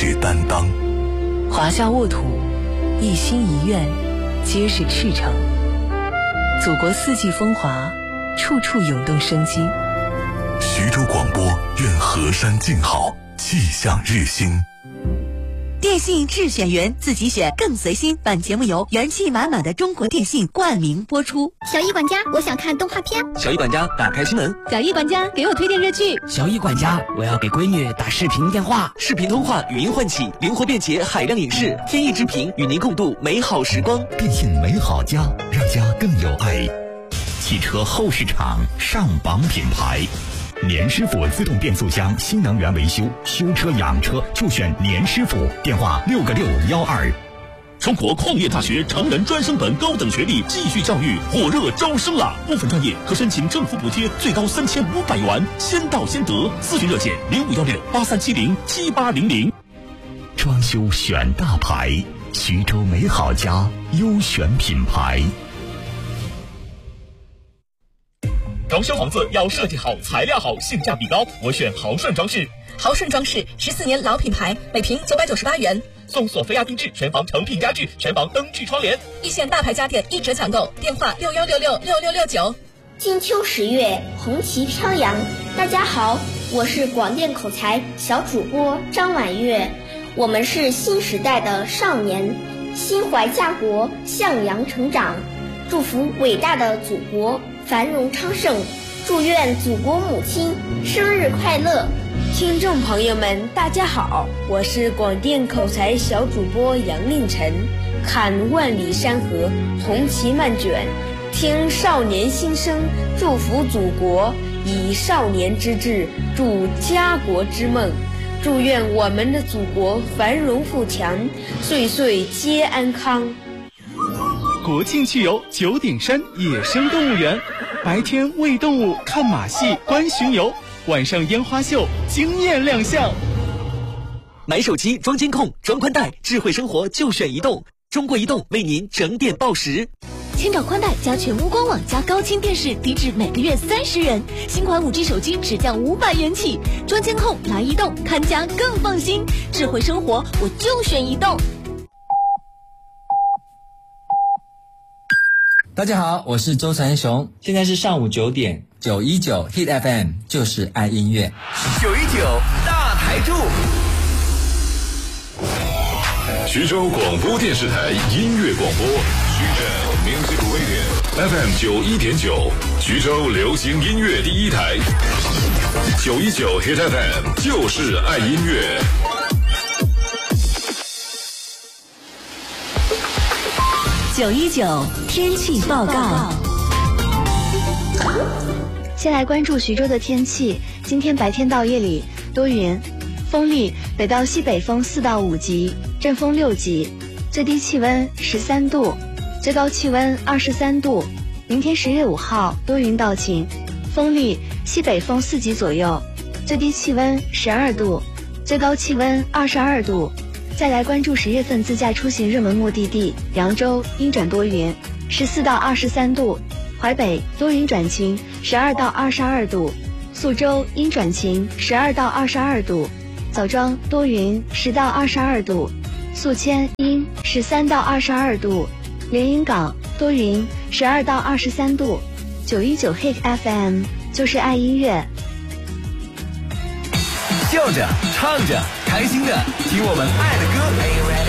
是担当。 华夏沃土，一心一愿，皆是赤诚。祖国四季风华，处处涌动生机。 徐州广播愿河山静好，气象日新。 电信智选员，自己选更随心。本节目由元气满满的中国电信冠名播出。 小易管家，我想看动画片。 小易管家，打开新闻。 小易管家，给我推荐热剧。 小易管家，我要给闺女打视频电话。 视频通话，语音唤起，灵活便捷，海量影视，天翼之屏与您共度美好时光。 电信美好家，让家更有爱。汽车后市场上榜品牌。年师傅自动变速箱新能源维修，修车养车就选年师傅，电话6个612。 中国矿业大学成人专升本高等学历继续教育火热招生了，部分专业可申请政府补贴，最高3500元，先到先得。咨询热线051683707800。 装修选大牌，徐州美好家优选品牌。 装修房子要设计好，材料好，性价比高，我选豪顺装饰。 豪顺装饰14年老品牌，每平998元， 送索菲亚定制全房成品家具，全房灯具窗帘， 一线大牌家电一折抢购，电话61666669。 金秋10月，红旗飘扬。大家好，我是广电口才小主播张婉月，我们是新时代的少年，心怀家国，向阳成长，祝福伟大的祖国繁荣昌盛，祝愿祖国母亲生日快乐。 听众朋友们大家好，我是广电口才小主播杨令晨。看万里山河，红旗漫卷，听少年心声，祝福祖国，以少年之志助家国之梦，祝愿我们的祖国繁荣富强，岁岁皆安康。 国庆去游九鼎山野生动物园，白天喂动物、看马戏、观巡游，晚上烟花秀惊艳亮相。 买手机装监控、装宽带，智慧生活就选移动。中国移动为您整点报时。 千兆宽带加全屋官网加高清电视，低至每个月30元。新款5G 手机只降500元起。装监控来移动，看家更放心。智慧生活我就选移动。 大家好，我是周传雄，现在是上午9点，919 Hit FM 就是爱音乐。 919大台柱， 徐州广播电视台音乐广播，徐州 Music Radio FM 91.9，徐州流行音乐第一台。919 Hit FM 就是爱音乐。 919天气报告。 先来关注徐州的天气。今天白天到夜里多云，风力北到西北风4到5级，阵风6级，最低气温13度，最高气温23度。明天10月5号多云到晴，风力西北风4级左右，最低气温12度，最高气温22度。再来关注10月份自驾出行热门目的地，扬州阴转多云，14到23度；淮北多云转晴，12到22度；宿州阴转晴，12到22度；枣庄多云，10到22度；宿迁阴13到22度；连云港多云，12到23度。919 Hit FM 就是爱音乐。 笑着唱着开心的听我们爱的歌。